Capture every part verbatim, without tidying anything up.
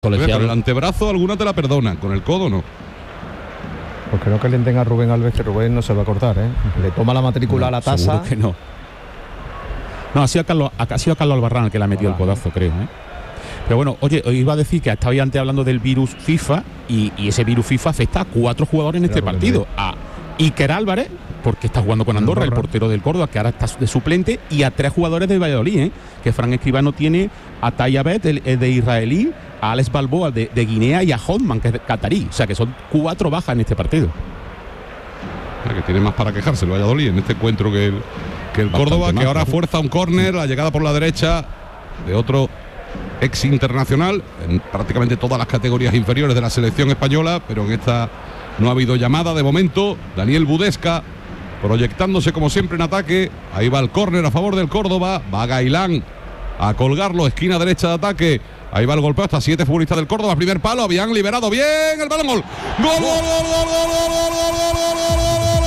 Colegiado. Con el antebrazo alguna te la perdonan, con el codo no. Pues creo que le entienden a Rubén Alves que Rubén no se va a cortar, ¿eh? Le toma la matrícula no, a la tasa. Seguro que no. No, ha sido Carlos, ha sido Carlos Albarrán el que le ha metido ah, el codazo, creo, ¿eh? Pero bueno, oye, iba a decir que estaba antes hablando del virus FIFA y, y ese virus FIFA afecta a cuatro jugadores en este partido. A Iker Álvarez, porque está jugando con Andorra, Andorra, el portero del Córdoba, que ahora está de suplente, y a tres jugadores de Valladolid, ¿eh? Que Fran Escribano tiene a Tayabet, el, el de israelí, a Alex Balboa de, de Guinea y a Hodman, que es de catarí. O sea que son cuatro bajas en este partido. Que tiene más para quejarse el Valladolid en este encuentro que el, que el Córdoba, que ahora fuerza un córner, la llegada por la derecha de otro ex internacional en prácticamente todas las categorías inferiores de la selección española, pero en esta no ha habido llamada de momento. Daniel Budesca proyectándose como siempre en ataque. Ahí va el córner a favor del Córdoba. Va Gailán a colgarlo, esquina derecha de ataque. Ahí va el golpeo hasta siete futbolistas del Córdoba. Primer palo, habían liberado bien el balón. Gol. Gol, gol, gol, gol, gol, gol, gol, gol, gol, gol, gol.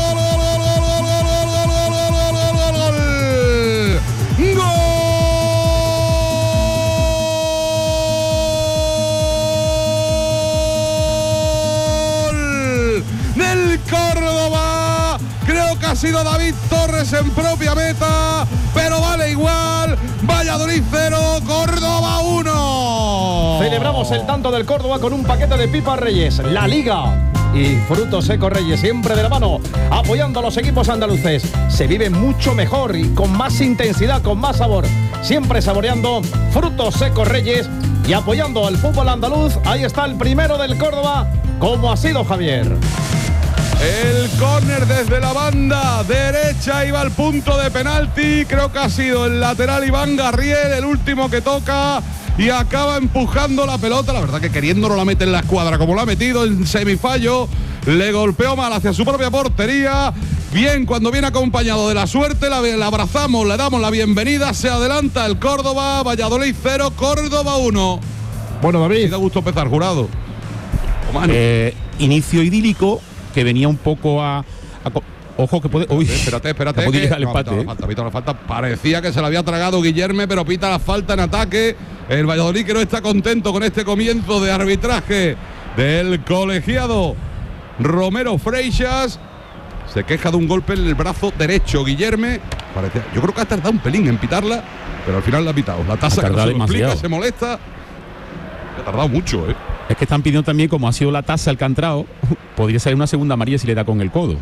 Córdoba, creo que ha sido David Torres en propia meta, pero vale igual. Valladolid cero, Córdoba uno. Celebramos el tanto del Córdoba con un paquete de pipas Reyes, la Liga y Frutos Secos Reyes, siempre de la mano, apoyando a los equipos andaluces. Se vive mucho mejor y con más intensidad, con más sabor, siempre saboreando Frutos Secos Reyes y apoyando al fútbol andaluz. Ahí está el primero del Córdoba, como ha sido Javier. El córner desde la banda derecha, iba al punto de penalti. Creo que ha sido el lateral Iván Garriel, el último que toca y acaba empujando la pelota. La verdad que queriendo no la mete en la escuadra como la ha metido en semifallo. Le golpeó mal hacia su propia portería. Bien, cuando viene acompañado de la suerte, la, la abrazamos, le damos la bienvenida. Se adelanta el Córdoba, Valladolid cero, Córdoba uno. Bueno, David, da gusto empezar, Jurado. Eh, inicio idílico que venía un poco a, a ojo que puede, uy, espérate, espérate, que llegar el no, empate, pita, ¿eh? la falta, pita la falta, parecía que se la había tragado Guillerme, pero pita la falta en ataque. El Valladolid que no está contento con este comienzo de arbitraje del colegiado Romero Freixas. Se queja de un golpe en el brazo derecho Guillerme. Parecía, yo creo que ha tardado un pelín en pitarla, pero al final la ha pitado. La tasa que no se lo explica, se molesta. Ha tardado mucho, ¿eh? Es que están pidiendo también, como ha sido la tasa al Cantrao, podría ser una segunda amarilla si le da con el codo.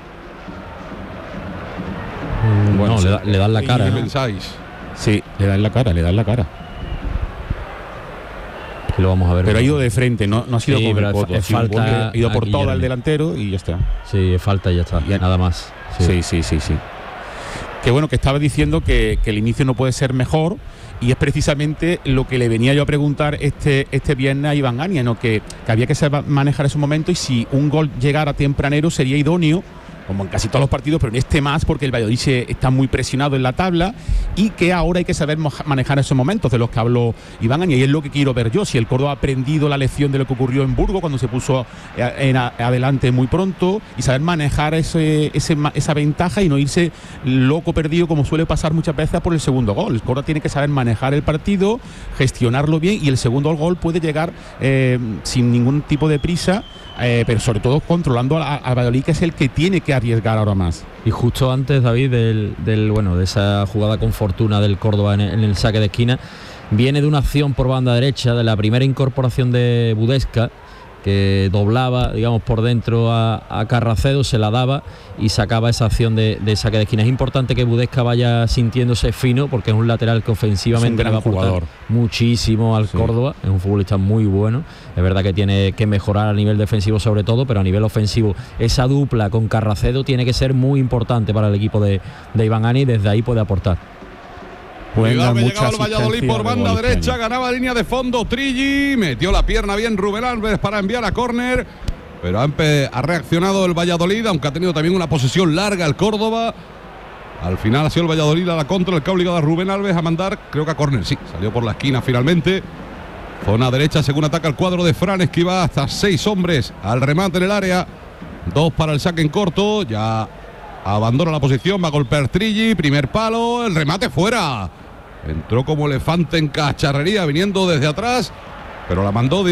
Mm, bueno, no, le, da, le dan la cara. ¿Qué ¿no? pensáis? Sí, le dan la cara, le dan la cara. Que lo vamos a ver. Pero ha ido de frente, no, no ha sido sí, con el codo. Ha falta, ha ido por todo el delantero y ya está. Sí, falta y ya está, y nada más. Sí, sí, sí, sí. sí. Que bueno, que estaba diciendo que, que el inicio no puede ser mejor. Y es precisamente lo que le venía yo a preguntar este, este viernes a Iván Ania, ¿no? que, que había que saber manejar ese momento y si un gol llegara tempranero sería idóneo, como en casi todos los partidos, pero en este más porque el Valladolid se, está muy presionado en la tabla y que ahora hay que saber manejar esos momentos de los que habló Iván Ania, y es lo que quiero ver yo, si el Córdoba ha aprendido la lección de lo que ocurrió en Burgos cuando se puso en a, adelante muy pronto y saber manejar ese, ese, esa ventaja y no irse loco perdido como suele pasar muchas veces por el segundo gol. El Córdoba tiene que saber manejar el partido, gestionarlo bien y el segundo gol puede llegar eh, sin ningún tipo de prisa. Eh, pero sobre todo controlando al Valladolid, que es el que tiene que arriesgar ahora más. Y justo antes, David, del, del bueno de esa jugada con fortuna del Córdoba en el, en el saque de esquina, viene de una acción por banda derecha de la primera incorporación de Budesca, que doblaba, digamos, por dentro a, a Carracedo, se la daba y sacaba esa acción de, de saque de esquina. Es importante que Budesca vaya sintiéndose fino porque es un lateral que ofensivamente le va a aportar jugador. muchísimo al sí. Córdoba, es un futbolista muy bueno. Es verdad que tiene que mejorar a nivel defensivo sobre todo, pero a nivel ofensivo esa dupla con Carracedo tiene que ser muy importante para el equipo de, de Iván Ania y desde ahí puede aportar. Cuidado que llegaba el Valladolid por banda de derecha, ganaba línea de fondo Trilli, metió la pierna bien Rubén Alves para enviar a córner, pero ha, ha reaccionado el Valladolid, aunque ha tenido también una posesión larga el Córdoba. Al final ha sido el Valladolid a la contra, el que ha obligado a Rubén Alves a mandar, creo que a córner, sí, salió por la esquina finalmente. Zona derecha, según ataca el cuadro de Franes, que iba hasta seis hombres al remate en el área, dos para el saque en corto, ya abandona la posición, va a golpear Trilli, primer palo, el remate fuera. Entró como elefante en cacharrería, viniendo desde atrás pero la mandó